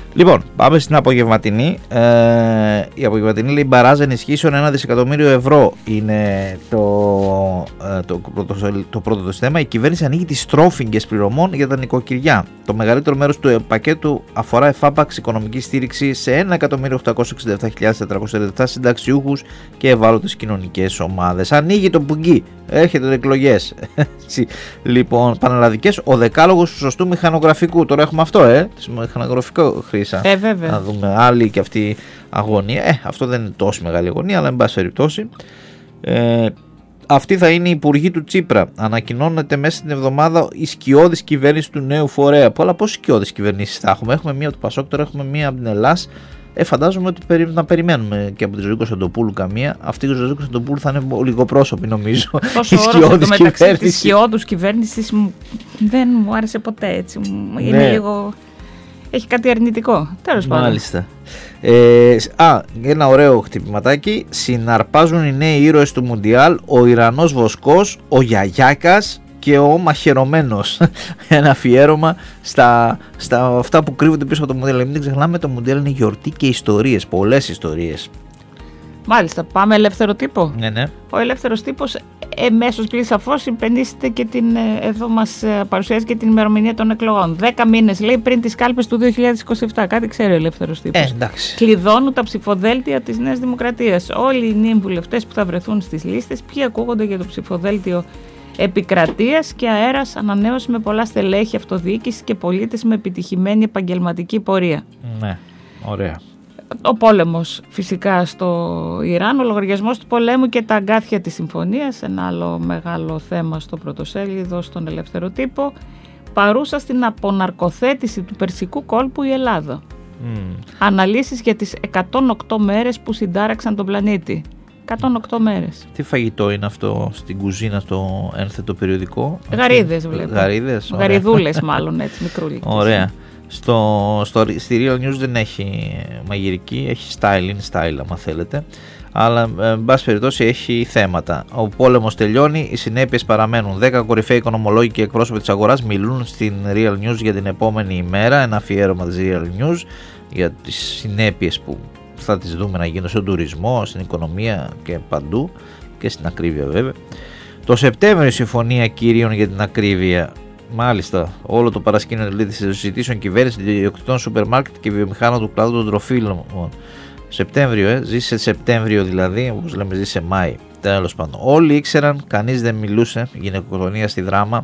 Λοιπόν, πάμε στην απογευματινή. Η απογευματινή λέει μπαράζ ενισχύσεων 1 δισεκατομμύριο ευρώ είναι το πρώτο το θέμα. Η κυβέρνηση ανοίγει τις τρόφιγγες πληρωμών για τα νοικοκυριά. Το μεγαλύτερο μέρος του πακέτου αφορά εφάπαξ οικονομική στήριξη σε 1.867.437 συνταξιούχους και ευάλωτες κοινωνικές ομάδες. Ανοίγει το πουγγί. Έρχεται εκλογές. Λοιπόν, πανελλαδικές, ο δεκάλογος του σωστού μηχανογραφικού. Τώρα έχουμε αυτό, μηχανογραφικό, Χρύσα. Βέβαια. Να δούμε άλλη και αυτή αγωνία. Αυτό δεν είναι τόσο μεγάλη αγωνία, αλλά εν πάση περιπτώσει. Αυτή θα είναι η υπουργή του Τσίπρα. Ανακοινώνεται μέσα στην εβδομάδα η σκιώδης κυβέρνηση του νέου φορέα. Πόσες σκιώδεις κυβερνήσεις θα έχουμε? Έχουμε μία από το Πασόκ, τώρα έχουμε μία από την Ελλάς. Φαντάζομαι ότι να περιμένουμε και από τη Ζωή Κωνσταντοπούλου καμία. Αυτή η Ζωή Κωνσταντοπούλου θα είναι ολιγοπρόσωπη, νομίζω. Τόσο όρο μεταξύ της σκιώδους κυβέρνησης δεν μου άρεσε ποτέ έτσι. Είναι λίγο. Έχει κάτι αρνητικό. Τέλος πάντων. Μάλιστα. Ένα ωραίο χτυπηματάκι. Συναρπάζουν οι νέοι ήρωες του Μουντιάλ, ο Ιρανός Βοσκός, ο Γιαγιάκας και ο Μαχαιρωμένος. Ένα αφιέρωμα στα αυτά που κρύβονται πίσω από το Μουντιάλ. Μην ξεχνάμε, το Μουντιάλ είναι γιορτή και ιστορίες, πολλές ιστορίες. Μάλιστα, πάμε ελεύθερο τύπο. Ναι. Ο ελεύθερος τύπος εμέσως πλήρως σαφώς υπενήσεται και εδώ μας παρουσιάζει και την ημερομηνία των εκλογών. 10 μήνες λέει πριν τις κάλπες του 2027. Κάτι ξέρει ο ελεύθερος τύπος. Κλειδώνουν τα ψηφοδέλτια της Νέας Δημοκρατίας. Όλοι οι νέοι βουλευτές που θα βρεθούν στις λίστες, ποιοι ακούγονται για το ψηφοδέλτιο επικρατείας και αέρας ανανέωση με πολλά στελέχη αυτοδιοίκηση και πολίτες με επιτυχημένη επαγγελματική πορεία. Ναι, ωραία. Ο πόλεμος φυσικά στο Ιράν, ο λογαριασμός του πολέμου και τα αγκάθια της συμφωνίας, ένα άλλο μεγάλο θέμα στο πρωτοσέλιδο στον ελεύθερο τύπο. Παρούσα στην αποναρκοθέτηση του Περσικού κόλπου η Ελλάδα. Αναλύσεις για τις 108 μέρες που συντάραξαν τον πλανήτη. 108 μέρες. Τι φαγητό είναι αυτό στην κουζίνα στο ένθετο περιοδικό? Γαρίδες βλέπω. Γαριδούλες μάλλον, έτσι μικρούλικες. Ωραία. Στη Real News δεν έχει μαγειρική, έχει style, είναι style άμα θέλετε, αλλά εν πάση περιπτώσει έχει θέματα. Ο πόλεμος τελειώνει, οι συνέπειες παραμένουν. 10 κορυφαίοι οικονομολόγοι και εκπρόσωποι της αγοράς μιλούν στην Real News για την επόμενη ημέρα, ένα αφιέρωμα της Real News για τις συνέπειες που θα τις δούμε να γίνουν στον τουρισμό, στην οικονομία και παντού, και στην ακρίβεια βέβαια. Το Σεπτέμβριο η συμφωνία κυρίων για την ακρίβεια. Μάλιστα, όλο το παρασκήνιο της συζητήσεων κυβέρνηση, ιδιοκτητών σούπερ μάρκετ και βιομηχάνων του κλάδου των τροφίμων. Σεπτέμβριο, ζει σε Σεπτέμβριο δηλαδή, όπως λέμε, ζει σε Μάη. Τέλος πάντων, όλοι ήξεραν, κανείς δεν μιλούσε. Γυναικοκτονία στη Δράμα.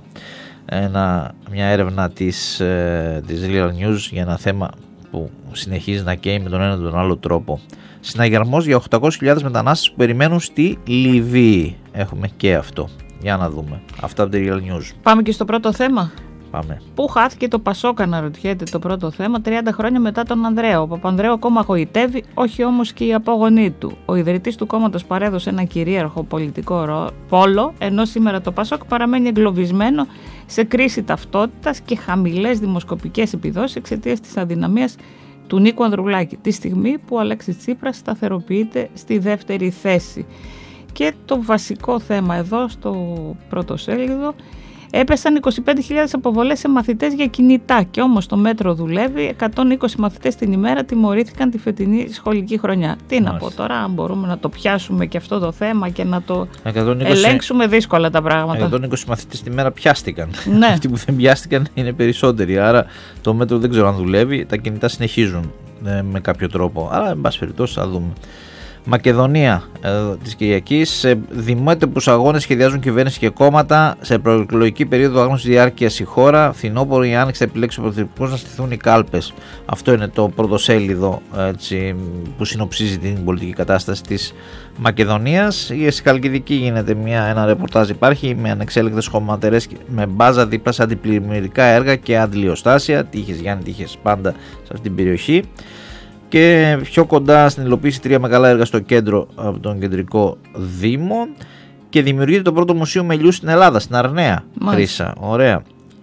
Μια έρευνα της Real News για ένα θέμα που συνεχίζει να καίει με τον ένα τον άλλο τρόπο. Συναγερμός για 800.000 μετανάστες που περιμένουν στη Λιβύη. Έχουμε και αυτό. Για να δούμε. Αυτά από τη Real News. Πάμε και στο πρώτο θέμα. Πάμε. Πού χάθηκε το Πασόκ, αναρωτιέται το πρώτο θέμα, 30 χρόνια μετά τον Ανδρέα. Ο Παπανδρέου ακόμα γοητεύει, όχι όμως και οι απόγονοί του. Ο ιδρυτής του κόμματος παρέδωσε ένα κυρίαρχο πολιτικό πόλο, ενώ σήμερα το Πασόκ παραμένει εγκλωβισμένο σε κρίση ταυτότητας και χαμηλές δημοσκοπικές επιδόσεις εξαιτίας της αδυναμίας του Νίκου Ανδρουλάκη, τη στιγμή που ο Αλέξης Τσίπρας σταθεροποιείται στη δεύτερη θέση. Και το βασικό θέμα εδώ στο πρωτοσέλιδο, έπεσαν 25.000 αποβολές σε μαθητές για κινητά και όμως το μέτρο δουλεύει, 120 μαθητές την ημέρα τιμωρήθηκαν τη φετινή σχολική χρονιά. Τι να πω τώρα, αν μπορούμε να το πιάσουμε και αυτό το θέμα και να το ελέγξουμε, δύσκολα τα πράγματα. 120 μαθητές την ημέρα πιάστηκαν. Ναι. Αυτοί που δεν πιάστηκαν είναι περισσότεροι, άρα το μέτρο δεν ξέρω αν δουλεύει, τα κινητά συνεχίζουν με κάποιο τρόπο, αλλά εν πάση περιπτώσει θα δούμε. Μακεδονία της Κυριακής. Σε δημότυπους αγώνες σχεδιάζουν κυβέρνηση και κόμματα. Σε προεκλογική περίοδο άγνωσης διάρκειας η χώρα. Φθινόπωρο η Άνοιξη θα επιλέξει ο πρωθυπουργός να στηθούν οι κάλπες. Αυτό είναι το πρωτοσέλιδο που συνοψίζει την πολιτική κατάσταση της Μακεδονίας. Στη Χαλκιδική γίνεται ένα ρεπορτάζ, υπάρχει με ανεξέλεγκτες χωματερές με μπάζα δίπλα σε αντιπλημμυρικά έργα και αντιλιοστάσια. Τύχες Γιάννη, τύχες πάντα σε αυτή την περιοχή. Και πιο κοντά στην υλοποίηση 3 μεγάλα έργα στο κέντρο από τον κεντρικό δήμο. Και δημιουργείται το πρώτο μουσείο μελιού στην Ελλάδα, στην Αρναία. Χρύσα, ωραία.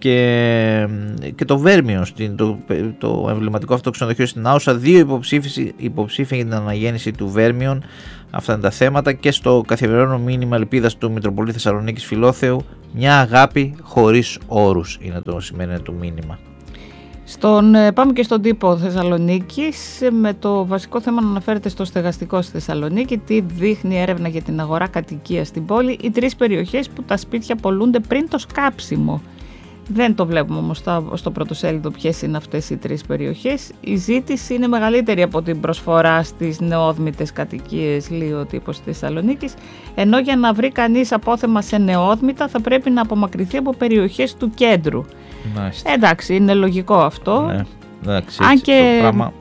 Και το Βέρμιον, το εμβληματικό αυτό ξενοδοχείο στην Άουσα. 2 υποψήφια για την αναγέννηση του Βέρμιον. Αυτά είναι τα θέματα. Και στο καθημερινό μήνυμα ελπίδας του Μητροπολίτη Θεσσαλονίκης Φιλόθεου, μια αγάπη χωρίς όρους είναι το σημερινό του μήνυμα. Πάμε και στον τύπο Θεσσαλονίκης, με το βασικό θέμα να αναφέρεται στο στεγαστικό στη Θεσσαλονίκη. Τι δείχνει έρευνα για την αγορά κατοικίας στην πόλη? Οι 3 περιοχές που τα σπίτια πωλούνται πριν το σκάψιμο. Δεν το βλέπουμε όμως στο πρωτοσέλιδο ποιες είναι αυτές οι 3 περιοχές. Η ζήτηση είναι μεγαλύτερη από την προσφορά στις νεόδμητες κατοικίες, λέει ο τύπος της Θεσσαλονίκης, ενώ για να βρει κανείς απόθεμα σε νεόδμητα θα πρέπει να απομακρυνθεί από περιοχές του κέντρου. Εντάξει, είναι λογικό αυτό. Ναι, εντάξει, αν και το πράγμα...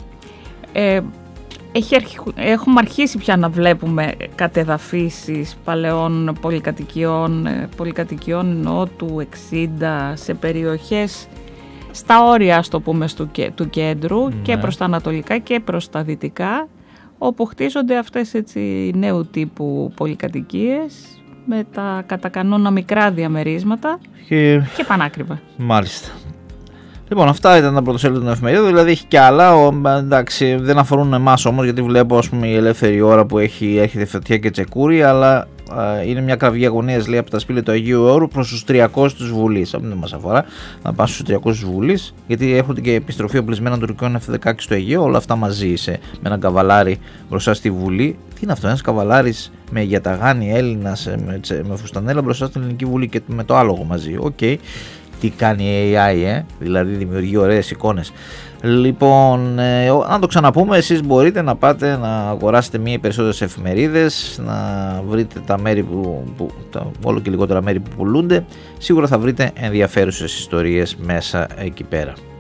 έχουμε αρχίσει πια να βλέπουμε κατεδαφίσεις παλαιών πολυκατοικιών εννοώ του 60 σε περιοχές στα όρια, ας το πούμε, του κέντρου, ναι, και προς τα ανατολικά και προς τα δυτικά, όπου χτίζονται αυτές έτσι νέου τύπου πολυκατοικίες με τα κατά κανόνα μικρά διαμερίσματα και πανάκριβα. Μάλιστα. Λοιπόν, αυτά ήταν τα πρωτοσέλιδα των εφημερίδων, δηλαδή έχει και άλλα, εντάξει, δεν αφορούν εμάς όμως, γιατί βλέπω, ας πούμε, η Ελεύθερη Ώρα που έρχεται φωτιά και τσεκούρι, αλλά είναι μια κραυγή αγωνίας, λέει, από τα σπήλαια του Αγίου Όρου προς τους 300 της Βουλής. Αυτό δεν μας αφορά, να πας στους 300 της Βουλής, γιατί έχουν και επιστροφή οπλισμένων τουρκικών F-16 στο Αιγαίο, όλα αυτά μαζί με έναν καβαλάρι μπροστά στη Βουλή. Τι είναι αυτό, ένας καβαλάρης με γιαταγάνι Έλληνας με φουστανέλα μπροστά στην Ελληνική Βουλή και με το άλογο μαζί. Οκ. Τι κάνει η AI, δηλαδή δημιουργεί ωραίες εικόνες. Λοιπόν, να το ξαναπούμε, εσείς μπορείτε να πάτε να αγοράσετε μία ή περισσότερες εφημερίδες, να βρείτε τα μέρη όλο και λιγότερα μέρη που πουλούνται. Σίγουρα θα βρείτε ενδιαφέρουσες ιστορίες μέσα εκεί πέρα.